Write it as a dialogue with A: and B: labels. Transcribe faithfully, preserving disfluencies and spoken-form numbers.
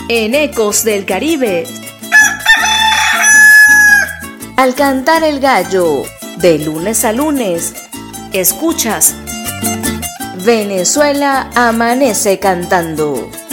A: En Ecos del Caribe. Al cantar el gallo, de lunes a lunes, escuchas Venezuela amanece cantando.